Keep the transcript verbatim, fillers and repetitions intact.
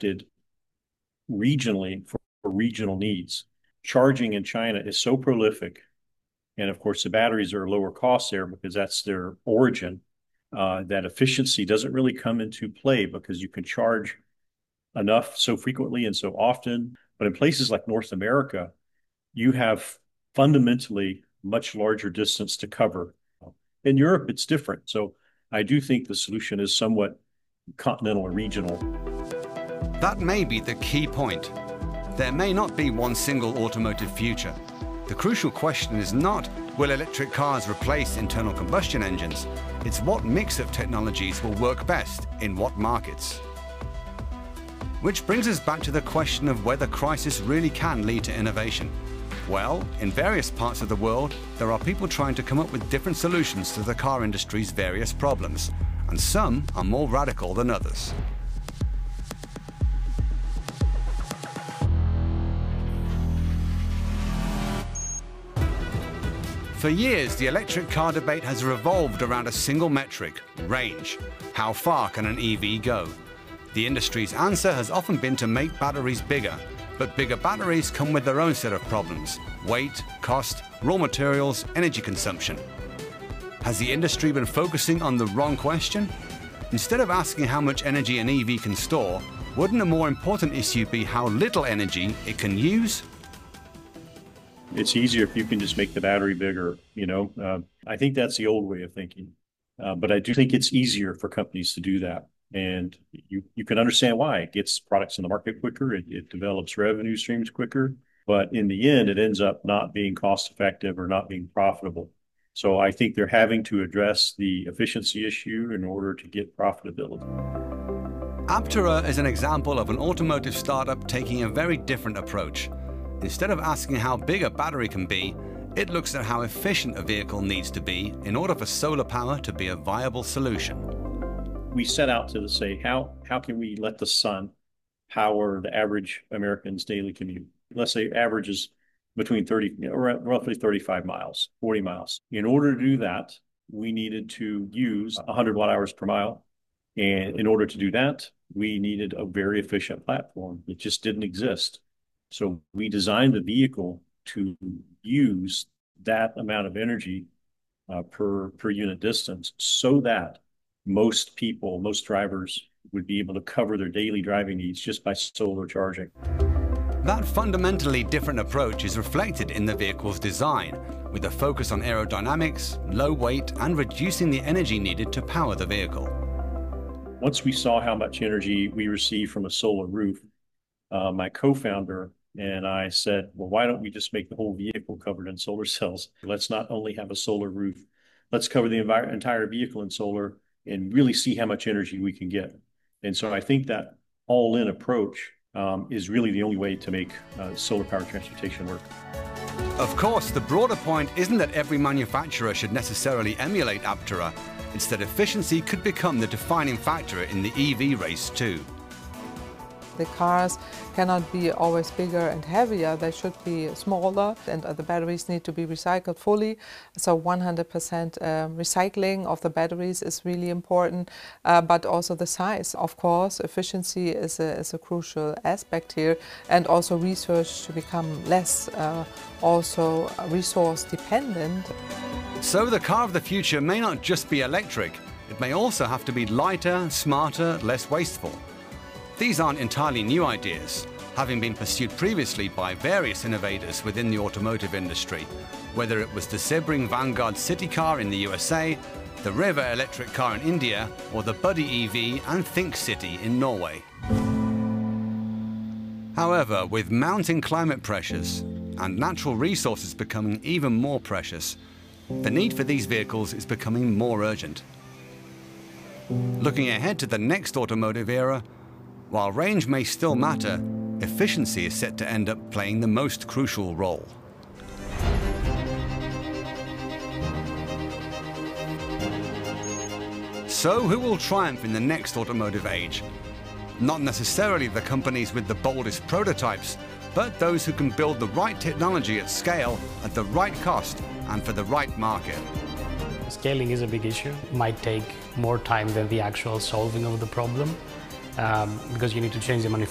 adapted regionally for, for regional needs. Charging in China is so prolific. And of course, the batteries are lower cost there because that's their origin. Uh, that efficiency doesn't really come into play because you can charge enough so frequently and so often. But in places like North America, you have fundamentally much larger distance to cover. In Europe, it's different. So I do think the solution is somewhat continental or regional. That may be the key point. There may not be one single automotive future. The crucial question is not, will electric cars replace internal combustion engines? It's what mix of technologies will work best in what markets. Which brings us back to the question of whether crisis really can lead to innovation. Well, in various parts of the world, there are people trying to come up with different solutions to the car industry's various problems, and some are more radical than others. For years, the electric car debate has revolved around a single metric: range. How far can an E V go? The industry's answer has often been to make batteries bigger, but bigger batteries come with their own set of problems: weight, cost, raw materials, energy consumption. Has the industry been focusing on the wrong question? Instead of asking how much energy an E V can store, wouldn't a more important issue be how little energy it can use? It's easier if you can just make the battery bigger, you know. Uh, I think that's the old way of thinking. Uh, but I do think it's easier for companies to do that. And you, you can understand why. It gets products in the market quicker. It, it develops revenue streams quicker. But in the end, it ends up not being cost effective or not being profitable. So I think they're having to address the efficiency issue in order to get profitability. Aptera is an example of an automotive startup taking a very different approach. Instead of asking how big a battery can be, it looks at how efficient a vehicle needs to be in order for solar power to be a viable solution. We set out to say, how, how can we let the sun power the average American's daily commute? Let's say average is between thirty, or roughly thirty-five miles, forty miles. In order to do that, we needed to use one hundred watt hours per mile. And in order to do that, we needed a very efficient platform. It just didn't exist. So we designed the vehicle to use that amount of energy uh, per, per unit distance so that most people, most drivers would be able to cover their daily driving needs just by solar charging. That fundamentally different approach is reflected in the vehicle's design, with a focus on aerodynamics, low weight, and reducing the energy needed to power the vehicle. Once we saw how much energy we received from a solar roof, uh, my co-founder and I said, well, why don't we just make the whole vehicle covered in solar cells? Let's not only have a solar roof, let's cover the entire vehicle in solar and really see how much energy we can get. And so I think that all-in approach um, is really the only way to make uh, solar powered transportation work. Of course, the broader point isn't that every manufacturer should necessarily emulate Aptera. Instead, efficiency could become the defining factor in the E V race too. The cars cannot be always bigger and heavier, they should be smaller, and the batteries need to be recycled fully. So one hundred percent um, recycling of the batteries is really important, uh, but also the size, of course. Efficiency is a, is a crucial aspect here, and also research to become less uh, also resource dependent. So the car of the future may not just be electric, it may also have to be lighter, smarter, less wasteful. These aren't entirely new ideas, having been pursued previously by various innovators within the automotive industry, whether it was the Sebring Vanguard city car in the U S A, the River electric car in India, or the Buddy E V and Think City in Norway. However, with mounting climate pressures and natural resources becoming even more precious, the need for these vehicles is becoming more urgent. Looking ahead to the next automotive era, while range may still matter, efficiency is set to end up playing the most crucial role. So who will triumph in the next automotive age? Not necessarily the companies with the boldest prototypes, but those who can build the right technology at scale, at the right cost, and for the right market. Scaling is a big issue. It might take more time than the actual solving of the problem. Um, because you need to change the manufacturing